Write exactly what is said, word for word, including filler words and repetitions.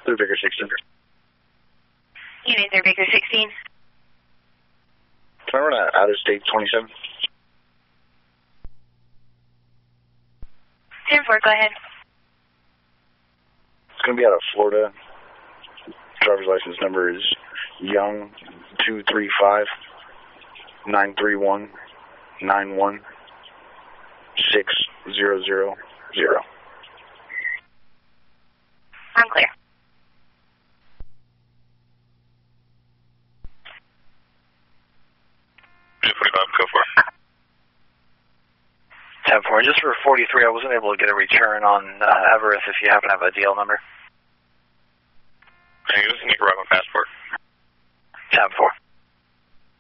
Through Baker sixteen. Unit through Baker sixteen. Can I run an out-of-state twenty-seven? ten four, go ahead. It's going to be out of Florida. Driver's license number is Young two three five nine three one nine one six zero zero zero. I'm clear. forty-five, go for it. ten four, just for forty-three, I wasn't able to get a return on uh, Everest if you happen to have a D L number. Hey, give us a Nicaraguan passport. ten four.